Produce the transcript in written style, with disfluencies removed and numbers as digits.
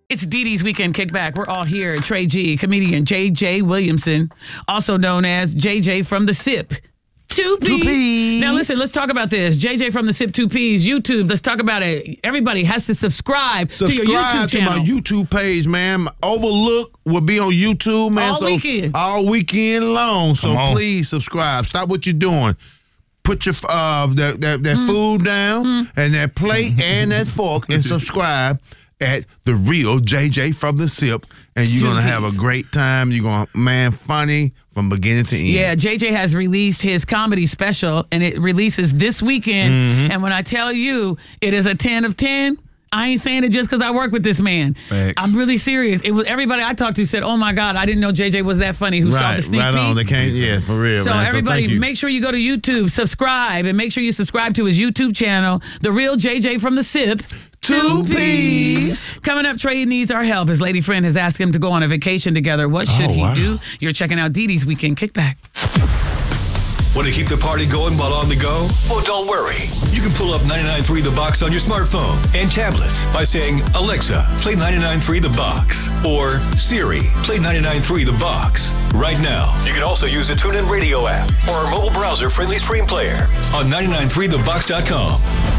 It's Dee Dee's Weekend Kickback. We're all here. Trey G, comedian J.J. Williamson, also known as JJ from the SIP. 2Ps. Now listen, let's talk about this. JJ from the SIP 2Ps, YouTube. Let's talk about it. Everybody has to subscribe to your YouTube channel. Subscribe to my YouTube page, man. Overlook will be on YouTube, man. All weekend long. So please subscribe. Stop what you're doing. Put your that food down and that plate and that fork and subscribe at The Real JJ from the SIP, and you're going to have a great time. You're going to, funny from beginning to end. Yeah, JJ has released his comedy special, and it releases this weekend. And when I tell you it is a 10 of 10, I ain't saying it just because I work with this man. Thanks. I'm really serious. It was everybody I talked to said, "Oh my God, I didn't know JJ was that funny." Who saw the sneak peek? Right on. They can't. For real. So man. everybody, make sure you go to YouTube, subscribe, and make sure you subscribe to his YouTube channel, The Real JJ from the SIP. 2Ps. Coming up, Trey needs our help. His lady friend has asked him to go on a vacation together. What should he do? You're checking out Dee Dee's Weekend Kickback. Want to keep the party going while on the go? Well, don't worry. You can pull up 99.3 The Box on your smartphone and tablets by saying, Alexa, play 99.3 The Box. Or Siri, play 99.3 The Box. Right now. You can also use the TuneIn Radio app or our mobile browser-friendly stream player on 993thebox.com.